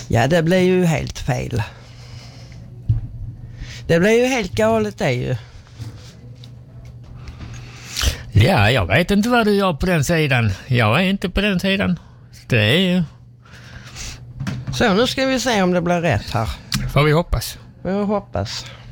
Ja, det blir ju helt fel. Det blir ju helt galet det ju. Ja, jag vet inte vad du gör på den sidan. Jag är inte på den sidan. Det är ju... Så, nu ska vi se om det blir rätt här. Får vi hoppas. Vi hoppas.